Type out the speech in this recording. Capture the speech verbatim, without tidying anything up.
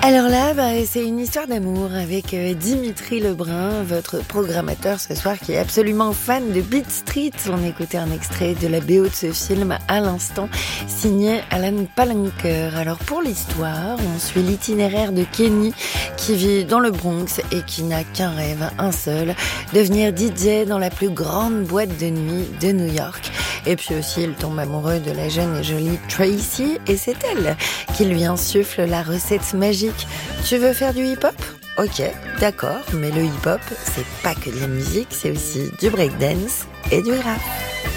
Alors là, bah, c'est une histoire d'amour avec euh, Dimitri Lebrun, votre programmateur ce soir qui est absolument fan de Beat Street. On écoutait un extrait de la B O de ce film à l'instant, signé Alan Palanker. Alors pour l'histoire, on suit l'itinéraire de Kenny qui vit dans le Bronx et qui n'a qu'un rêve, un seul, devenir D J dans la plus grande boîte de nuit de New York. Et puis aussi, il tombe amoureux de la jeune et jolie Tracy et c'est elle qui lui insuffle la recette magique. Tu veux faire du hip-hop ? Ok, d'accord, mais le hip-hop, c'est pas que de la musique, c'est aussi du breakdance et du rap.